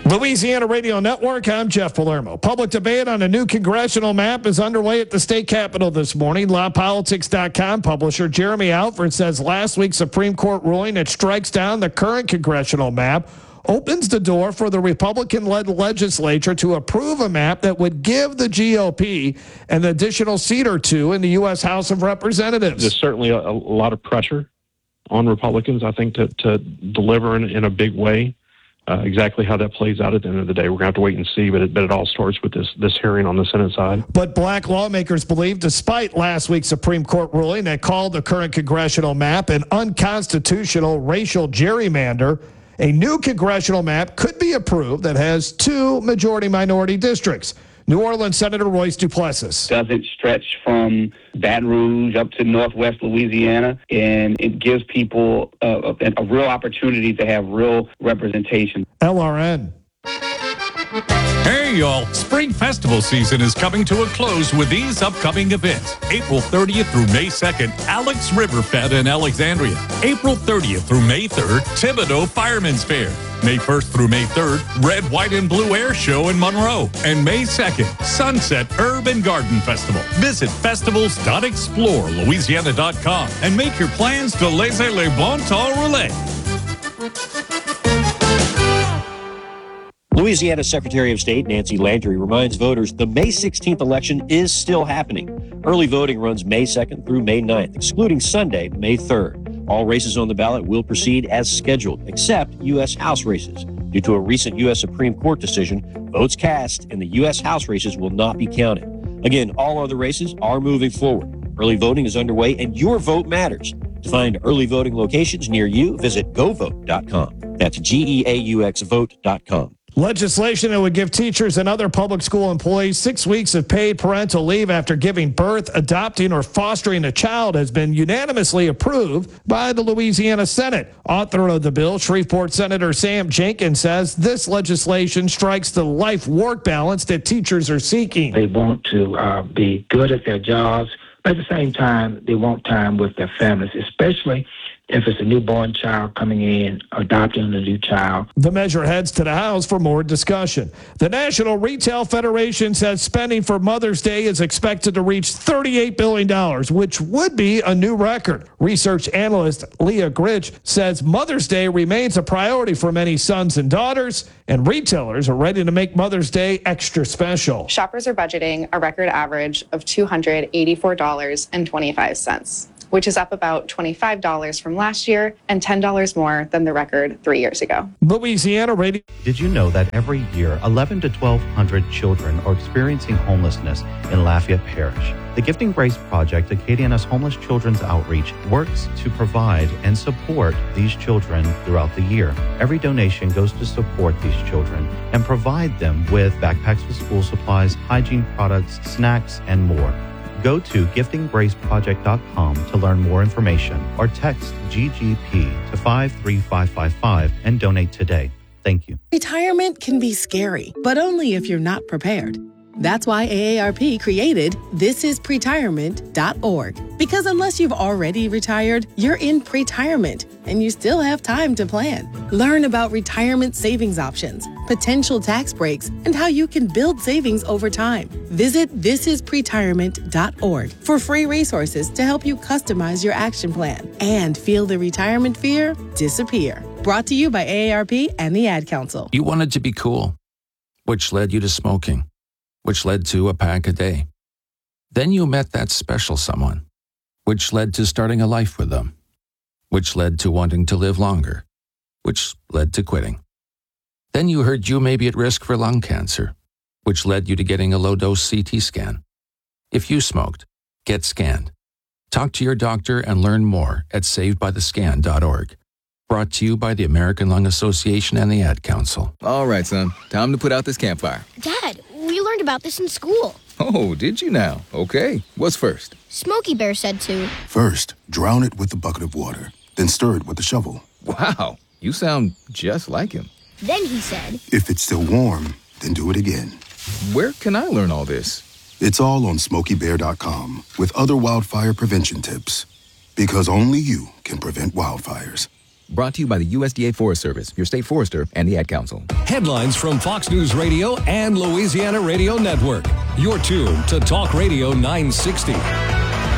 Louisiana Radio Network, I'm Jeff Palermo. Public debate on a new congressional map is underway at the state capitol this morning. LawPolitics.com publisher Jeremy Alford says last week's Supreme Court ruling that strikes down the current congressional map opens the door for the Republican-led legislature to approve a map that would give the GOP an additional seat or two in the U.S. House of Representatives. There's certainly a lot of pressure on Republicans, I think, to deliver in a big way. Exactly how that plays out at the end of the day, we're going to have to wait and see, but it all starts with this hearing on the Senate side. But black lawmakers believe, despite last week's Supreme Court ruling that called the current congressional map an unconstitutional racial gerrymander, a new congressional map could be approved that has two majority-minority districts. New Orleans Senator Royce Duplessis. Doesn't stretch from Baton Rouge up to northwest Louisiana, and it gives people a real opportunity to have real representation. LRN. Hey, y'all. Spring festival season is coming to a close with these upcoming events. April 30th through May 2nd, Alex River Fest in Alexandria. April 30th through May 3rd, Thibodaux Fireman's Fair. May 1st through May 3rd, Red, White, and Blue Air Show in Monroe. And May 2nd, Sunset Herb and Garden Festival. Visit festivals.explorelouisiana.com and make your plans to laisser les bon temps rouler. Louisiana Secretary of State Nancy Landry reminds voters the May 16th election is still happening. Early voting runs May 2nd through May 9th, excluding Sunday, May 3rd. All races on the ballot will proceed as scheduled, except U.S. House races. Due to a recent U.S. Supreme Court decision, votes cast in the U.S. House races will not be counted. Again, all other races are moving forward. Early voting is underway, and your vote matters. To find early voting locations near you, visit govote.com. That's GEAUX vote.com. Legislation that would give teachers and other public school employees 6 weeks of paid parental leave after giving birth, adopting, or fostering a child has been unanimously approved by the Louisiana Senate. Author of the bill, Shreveport Senator Sam Jenkins, says this legislation strikes the life-work balance that teachers are seeking. They want to be good at their jobs, but at the same time, they want time with their families, especially if it's a newborn child coming in, adopting a new child. The measure heads to the House for more discussion. The National Retail Federation says spending for Mother's Day is expected to reach $38 billion, which would be a new record. Research analyst Leah Gritch says Mother's Day remains a priority for many sons and daughters, and retailers are ready to make Mother's Day extra special. Shoppers are budgeting a record average of $284.25. which is up about $25 from last year and $10 more than the record 3 years ago. Louisiana Radio. Did you know that every year 11 to 1,200 children are experiencing homelessness in Lafayette Parish? The Gifting Grace Project, Acadiana's Homeless Children's Outreach, works to provide and support these children throughout the year. Every donation goes to support these children and provide them with backpacks with school supplies, hygiene products, snacks, and more. Go to giftinggraceproject.com to learn more information or text GGP to 53555 and donate today. Thank you. Retirement can be scary, but only if you're not prepared. That's why AARP created thisispretirement.org. Because unless you've already retired, you're in pretirement and you still have time to plan. Learn about retirement savings options, potential tax breaks, and how you can build savings over time. Visit thisispretirement.org for free resources to help you customize your action plan and feel the retirement fear disappear. Brought to you by AARP and the Ad Council. You wanted to be cool, which led you to smoking, which led to a pack a day. Then you met that special someone, which led to starting a life with them, which led to wanting to live longer, which led to quitting. Then you heard you may be at risk for lung cancer, which led you to getting a low-dose CT scan. If you smoked, get scanned. Talk to your doctor and learn more at savedbythescan.org. Brought to you by the American Lung Association and the Ad Council. All right, son. Time to put out this campfire. Dad, we learned about this in school. Oh, did you now? Okay. What's first? Smokey Bear said to. First, drown it with a bucket of water. Then stir it with a shovel. Wow. You sound just like him. Then he said. If it's still warm, then do it again. Where can I learn all this? It's all on SmokeyBear.com with other wildfire prevention tips. Because only you can prevent wildfires. Brought to you by the USDA Forest Service, your state forester, and the Ad Council. Headlines from Fox News Radio and Louisiana Radio Network. You're tuned to Talk Radio 960.